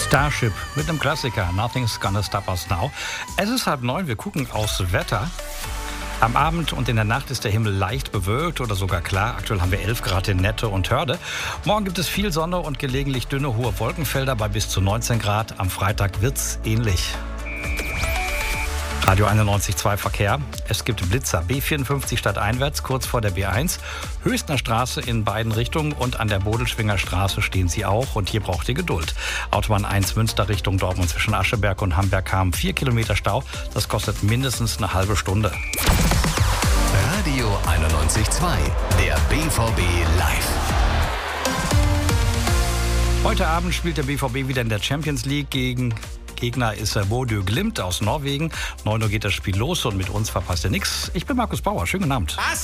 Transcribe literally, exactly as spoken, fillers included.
Starship mit einem Klassiker, Nothing's Gonna Stop Us Now. Es ist halb neun, wir gucken aufs Wetter. Am Abend und in der Nacht ist der Himmel leicht bewölkt oder sogar klar. Aktuell haben wir elf Grad in Nette und Hörde. Morgen gibt es viel Sonne und gelegentlich dünne, hohe Wolkenfelder bei bis zu neunzehn Grad. Am Freitag wird's ähnlich. Radio einundneunzig Komma zwei Verkehr. Es gibt Blitzer. B vierundfünfzig stadteinwärts, kurz vor der B eins. Höchstner Straße in beiden Richtungen und an der Bodelschwinger Straße stehen sie auch. Und hier braucht ihr Geduld. Autobahn eins Münster Richtung Dortmund zwischen Ascheberg und Hamberg haben vier Kilometer Stau. Das kostet mindestens eine halbe Stunde. Radio einundneunzig Komma zwei, der B V B live. Heute Abend spielt der B V B wieder in der Champions League gegen... Gegner ist Bodø Glimt aus Norwegen. neun Uhr geht das Spiel los und mit uns verpasst ihr nichts. Ich bin Markus Bauer. Schönen guten Abend.